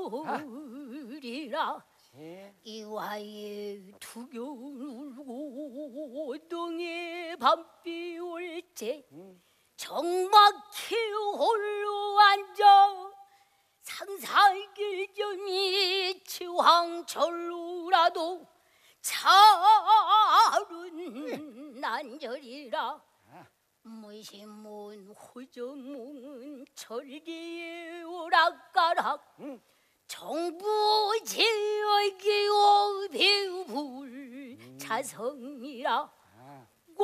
난절이라 이와에 두견 울고 동에 밤비 올때 정막히 홀로 앉아 상살길견이 치황철로라도 차른 난절이라 무심문 호정문 철기의 오락가락 정부 지역이오 배불 자성이라